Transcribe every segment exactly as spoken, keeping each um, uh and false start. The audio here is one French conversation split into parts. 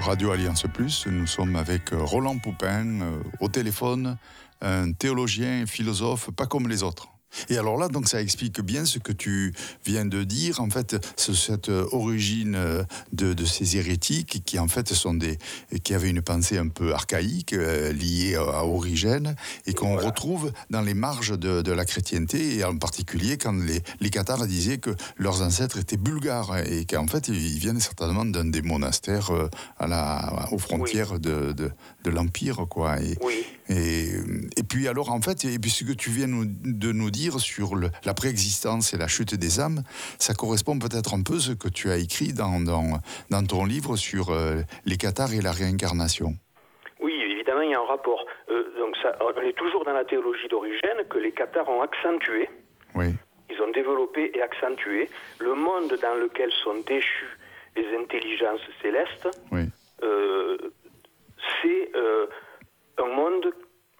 Radio Alliance Plus. Nous sommes avec Roland Poupin euh, au téléphone, un théologien, philosophe, pas comme les autres. Et alors là, donc, ça explique bien ce que tu viens de dire. En fait, c'est cette origine de, de ces hérétiques qui, en fait, sont des, qui avaient une pensée un peu archaïque, euh, liée à Origène, et qu'on voilà. retrouve dans les marges de, de la chrétienté, et en particulier quand les, les cathares disaient que leurs ancêtres étaient bulgares, et qu'en fait, ils viennent certainement d'un des monastères euh, à la, aux frontières oui. de, de, de l'Empire, quoi. Et, oui. et, et puis alors, en fait, et puis ce que tu viens nous, de nous dire sur le, la préexistence et la chute des âmes, ça correspond peut-être un peu à ce que tu as écrit dans, dans, dans ton livre sur euh, les cathares et la réincarnation. Oui, évidemment, il y a un rapport. Euh, donc ça, on est toujours dans la théologie d'Origène que les cathares ont accentué, oui. ils ont développé et accentué le monde dans lequel sont déchues les intelligences célestes. Oui. Euh, c'est euh, un monde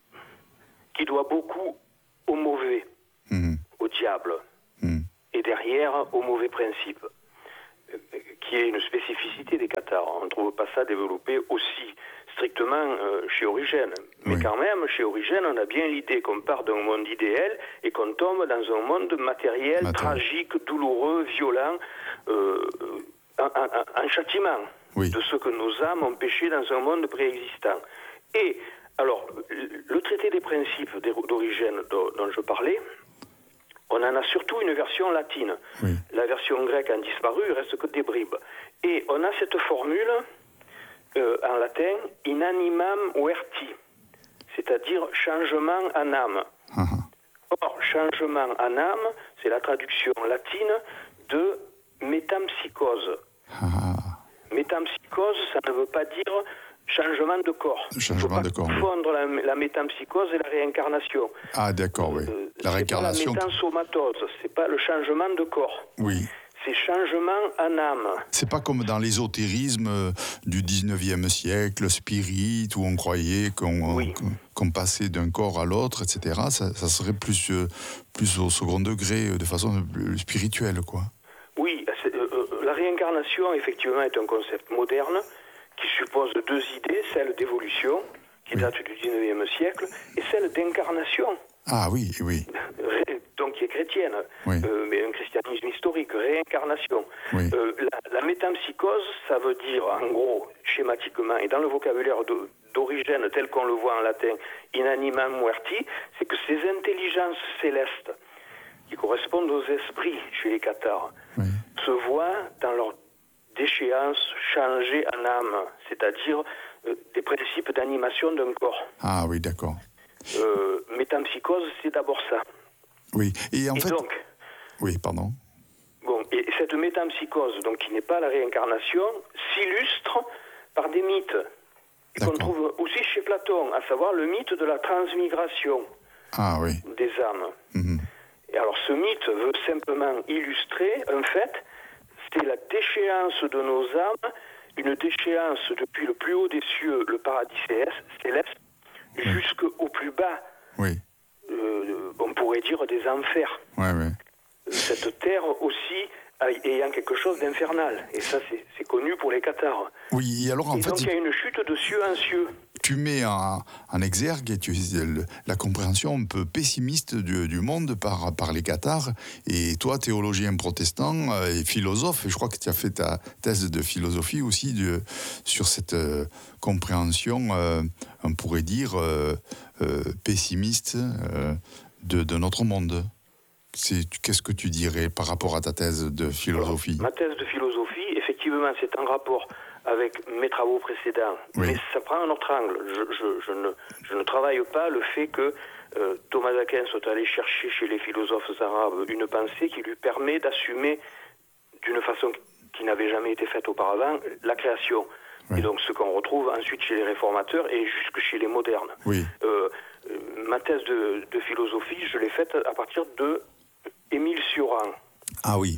qui doit beaucoup au mauvais. Mmh. Au diable, mmh. et derrière au mauvais principe, euh, qui est une spécificité des cathares. On ne trouve pas ça développé aussi strictement euh, chez Origène. Mais oui. quand même, chez Origène, on a bien l'idée qu'on part d'un monde idéal et qu'on tombe dans un monde matériel, Matériel. tragique, douloureux, violent, euh, en, en, en châtiment oui. de ce que nos âmes ont péché dans un monde préexistant. Et alors, le traité des principes d'Origène dont je parlais, on en a surtout une version latine. Oui. La version grecque a disparu, il reste que des bribes. Et on a cette formule euh, en latin, inanimam verti, c'est-à-dire changement en âme. Uh-huh. Or, changement en âme, c'est la traduction latine de métampsychose. Uh-huh. Métampsychose, ça ne veut pas dire changement de corps. Changement de corps. Il faut pas confondre oui. la, la métampsychose et la réincarnation. Ah d'accord, oui. Euh, la réincarnation. C'est pas la métansomatose, c'est pas le changement de corps. Oui. C'est changement en âme. C'est pas comme dans l'ésotérisme du dix-neuvième siècle, spirit, où on croyait qu'on, oui. qu'on passait d'un corps à l'autre, et cetera. Ça, ça serait plus, plus au second degré, de façon spirituelle, quoi. Oui, c'est, euh, la réincarnation, effectivement, est un concept moderne qui suppose deux idées, celle d'évolution, qui oui. date du dix-neuvième siècle, et celle d'incarnation. Ah oui, oui. Donc qui est chrétienne, oui. euh, mais un christianisme historique, réincarnation. Oui. Euh, la, la métampsychose, ça veut dire, en gros, schématiquement, et dans le vocabulaire de, d'Origène, tel qu'on le voit en latin, inanimam verti, c'est que ces intelligences célestes, qui correspondent aux esprits chez les cathares, oui. se voient dans leur déchéance changer en âme, c'est-à-dire euh, des principes d'animation d'un corps. Ah oui, d'accord. Euh, métampsychose, c'est d'abord ça. Oui, et en et fait... donc, oui, pardon. Bon, et cette métampsychose, donc qui n'est pas la réincarnation, s'illustre par des mythes, et qu'on trouve aussi chez Platon, à savoir le mythe de la transmigration ah, oui. des âmes. Mm-hmm. Et alors ce mythe veut simplement illustrer un fait, c'est la déchéance de nos âmes, une déchéance depuis le plus haut des cieux, le paradis céleste, oui. jusqu'au plus bas, oui. euh, on pourrait dire des enfers. Oui, oui. Cette terre aussi ayant quelque chose d'infernal. Et ça, c'est, c'est connu pour les cathares. Oui, et alors en et fait... donc il y a une chute de cieux en cieux. Tu mets en, en exergue et tu, le, la compréhension un peu pessimiste du, du monde par, par les cathares. Et toi, théologien protestant et philosophe, je crois que tu as fait ta thèse de philosophie aussi de, sur cette euh, compréhension, euh, on pourrait dire, euh, euh, pessimiste euh, de, de notre monde. C'est, qu'est-ce que tu dirais par rapport à ta thèse de philosophie ? Alors, ma thèse de philosophie, effectivement, c'est en rapport avec mes travaux précédents, oui. mais ça prend un autre angle. Je, je, je, ne, je ne travaille pas le fait que euh, Thomas d'Aquin soit allé chercher chez les philosophes arabes une pensée qui lui permet d'assumer d'une façon qui n'avait jamais été faite auparavant la création. Oui. Et donc ce qu'on retrouve ensuite chez les réformateurs et jusque chez les modernes. Oui. Euh, ma thèse de, de philosophie, je l'ai faite à partir de Émile Cioran. Ah oui.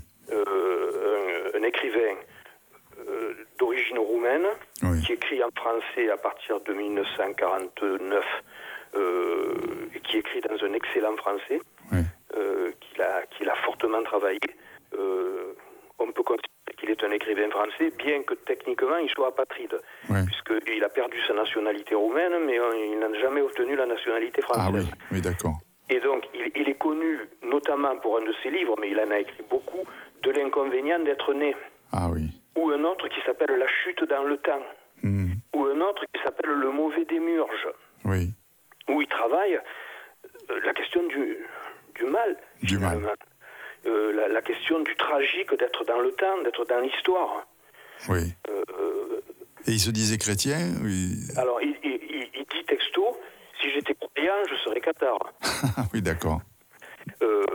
Euh, un, un écrivain euh, d'origine roumaine, oui. qui écrit en français à partir de dix-neuf cent quarante-neuf, euh, et qui écrit dans un excellent français, oui. euh, qu'il a, qu'il a fortement travaillé. Euh, on peut considérer qu'il est un écrivain français, bien que techniquement il soit apatride, oui. puisqu'il a perdu sa nationalité roumaine, mais il n'a jamais obtenu la nationalité française. Ah oui, oui, d'accord. Et donc, il, il est connu, notamment pour un de ses livres, mais il en a écrit beaucoup, de l'inconvénient d'être né. Ah oui. Ou un autre qui s'appelle La chute dans le temps. Mmh. Ou un autre qui s'appelle Le mauvais démiurge. Oui. Où il travaille euh, la question du, du mal. Du mal. Euh, la, la question du tragique d'être dans le temps, d'être dans l'histoire. Oui. Euh, Et il se disait chrétien oui. Alors, il, il, il, il dit texto, si j'étais croyant, je serais cathare. Oui, d'accord. Euh,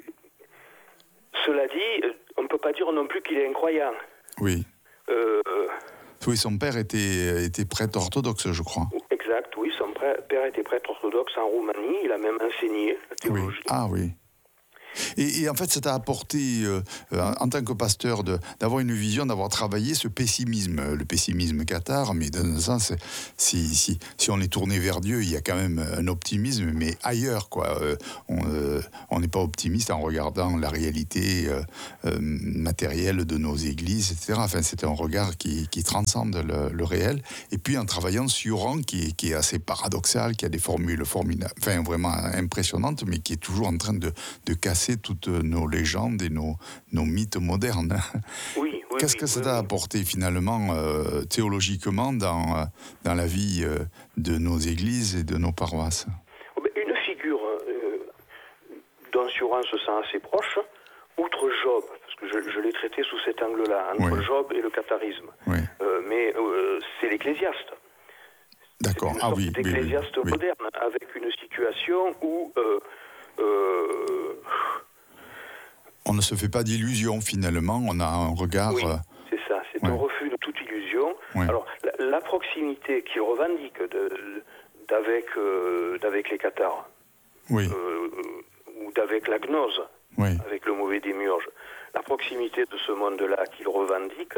cela dit, on ne peut pas dire non plus qu'il est incroyant. Oui. Euh, oui, son père était, était prêtre orthodoxe, je crois. Exact, oui, son père était prêtre orthodoxe en Roumanie, il a même enseigné la théologie. Oui. Ah oui. Et, et en fait, ça t'a apporté, euh, en tant que pasteur, de, d'avoir une vision, d'avoir travaillé ce pessimisme, le pessimisme cathare, mais dans un sens, si, si, si on est tourné vers Dieu, il y a quand même un optimisme, mais ailleurs, quoi. Euh, on n'est euh, pas optimiste en regardant la réalité euh, euh, matérielle de nos églises, et cetera. Enfin, c'est un regard qui, qui transcende le, le réel. Et puis, en travaillant sur Sion, qui, qui est assez paradoxal, qui a des formules formidables, enfin, vraiment impressionnantes, mais qui est toujours en train de, de casser toutes nos légendes et nos, nos mythes modernes. Oui, oui, Qu'est-ce oui, que ça oui, t'a oui. apporté finalement euh, théologiquement dans, dans la vie euh, de nos églises et de nos paroisses? Une figure euh, dont Sion se sent assez proche, outre Job, parce que je, je l'ai traité sous cet angle-là, entre oui. Job et le catharisme. Oui. Euh, mais euh, c'est l'Ecclésiaste. D'accord. C'est une ah sorte oui. d'Ecclésiaste oui, oui. moderne, avec une situation où euh, euh, on ne se fait pas d'illusions finalement, on a un regard... Oui, euh... c'est ça, c'est ouais. un refus de toute illusion. Ouais. Alors, la, la proximité qu'il revendique de, d'avec, euh, d'avec les cathares, oui. euh, ou d'avec la gnose, oui. avec le mauvais démiurge, la proximité de ce monde-là qu'il revendique,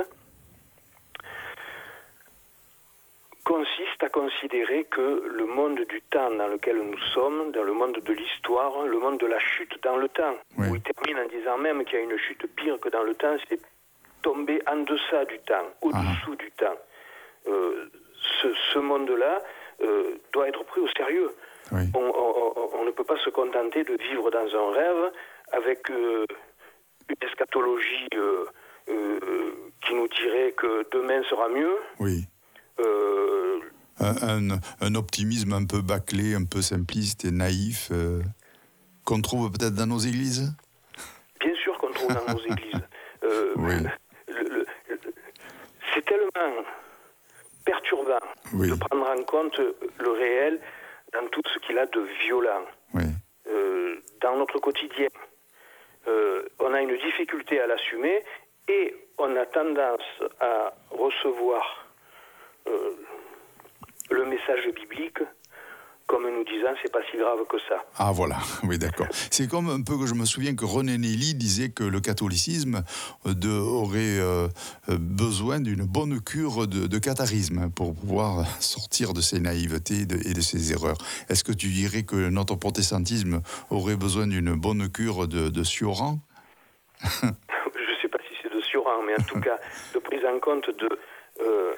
consiste à considérer que le monde du temps dans lequel nous sommes, dans le monde de l'histoire, le monde de la chute dans le temps, oui. où il termine en disant même qu'il y a une chute pire que dans le temps, c'est tomber en deçà du temps, au-dessous ah. du temps. Euh, ce, ce monde-là euh, doit être pris au sérieux. Oui. On, on, on ne peut pas se contenter de vivre dans un rêve avec euh, une eschatologie euh, euh, qui nous dirait que demain sera mieux. Oui. Euh, un, un, un optimisme un peu bâclé, un peu simpliste et naïf, euh, qu'on trouve peut-être dans nos églises. Bien sûr qu'on trouve dans nos églises. Euh, oui. le, le, le, c'est tellement perturbant oui. de prendre en compte le réel dans tout ce qu'il a de violent. Oui. Euh, dans notre quotidien, euh, on a une difficulté à l'assumer et on a tendance à recevoir Euh, le message biblique comme nous disant c'est pas si grave que ça. Ah voilà, oui d'accord. C'est comme un peu que je me souviens que René Nelly disait que le catholicisme de, aurait euh, besoin d'une bonne cure de, de catharisme pour pouvoir sortir de ses naïvetés de, et de ses erreurs. Est-ce que tu dirais que notre protestantisme aurait besoin d'une bonne cure de, de Sioran? Je ne sais pas si c'est de Sioran, mais en tout cas de prise en compte de euh,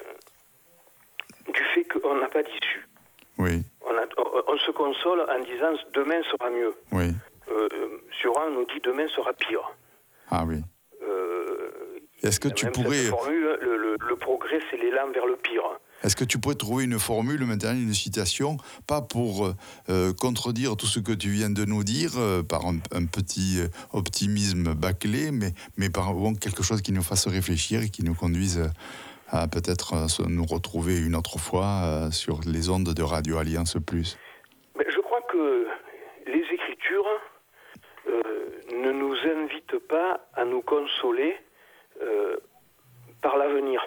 du fait qu'on n'a pas d'issue. Oui. On, a, on, on se console en disant demain sera mieux. Oui. Euh, Sioran nous dit demain sera pire. Ah oui. Euh, Est-ce que tu pourrais cette formule, le, le, le progrès c'est l'élan vers le pire. Est-ce que tu pourrais trouver une formule maintenant, une citation, pas pour euh, contredire tout ce que tu viens de nous dire, euh, par un, un petit optimisme bâclé, mais, mais par bon, quelque chose qui nous fasse réfléchir et qui nous conduise à peut-être euh, nous retrouver une autre fois euh, sur les ondes de Radio Alliance Plus? Mais je crois que les Écritures euh, ne nous invitent pas à nous consoler euh, par l'avenir.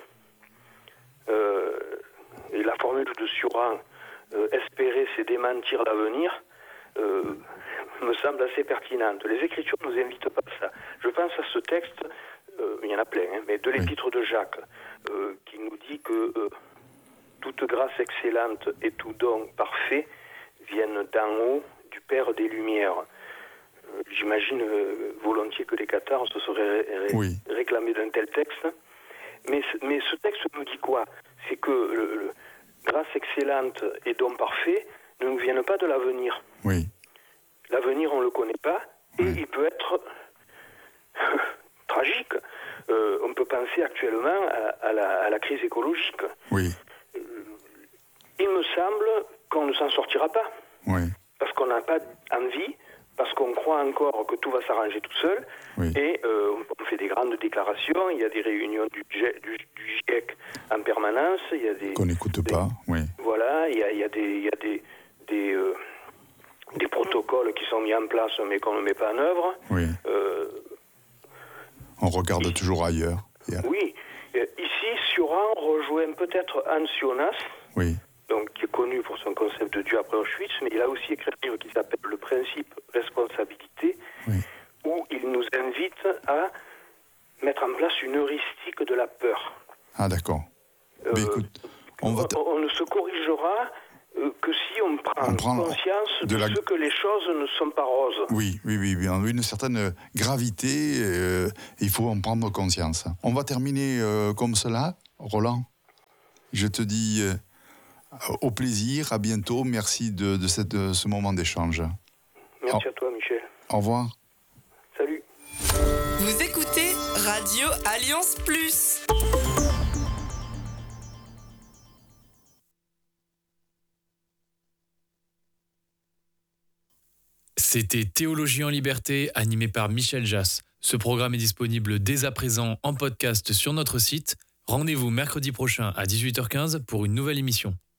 Euh, et la formule de Sioran, euh, espérer c'est démentir l'avenir, euh, me semble assez pertinente. Les Écritures ne nous invitent pas à ça. Je pense à ce texte, euh, il y en a plein, hein, mais de l'épître de Jacques, euh, qui nous dit que euh, toute grâce excellente et tout don parfait viennent d'en haut, du Père des Lumières. Euh, j'imagine euh, volontiers que les cathares se seraient ré- ré- oui. réclamés d'un tel texte. Mais, mais ce texte nous dit quoi? C'est que le, le, grâce excellente et don parfait ne nous viennent pas de l'avenir. Oui. L'avenir, on ne le connaît pas, et oui. il peut être tragique. Euh, on peut penser actuellement à, à, la, à la crise écologique. Oui. Euh, il me semble qu'on ne s'en sortira pas. Oui. Parce qu'on n'a pas envie, parce qu'on croit encore que tout va s'arranger tout seul. Oui. Et euh, on fait des grandes déclarations, il y a des réunions du, du, du GIEC en permanence. Il y a des, qu'on n'écoute des, pas, oui. Voilà, il y a, il y a des... Il y a des, des euh, des protocoles qui sont mis en place mais qu'on ne met pas en œuvre. Oui. Euh, On regarde ici, toujours ailleurs. Yeah. Oui. Ici, Sioran rejoint peut-être Hans Jonas, oui. donc, qui est connu pour son concept de Dieu après Auschwitz, mais il a aussi écrit un livre qui s'appelle Le principe responsabilité, oui. où il nous invite à mettre en place une heuristique de la peur. Ah d'accord. Euh, mais écoute, on, va t- on, on ne se corrigera que si on prend, on prend conscience de, de la... ce que les choses ne sont pas roses. Oui, oui, oui, oui. Une certaine gravité, euh, il faut en prendre conscience. On va terminer euh, comme cela, Roland. Je te dis euh, au plaisir, à bientôt. Merci de, de, cette, de ce moment d'échange. Merci au... à toi, Michel. Au revoir. Salut. Vous écoutez Radio Alliance Plus. C'était Théologie en liberté, animé par Michel Jass. Ce programme est disponible dès à présent en podcast sur notre site. Rendez-vous mercredi prochain à dix-huit heures quinze pour une nouvelle émission.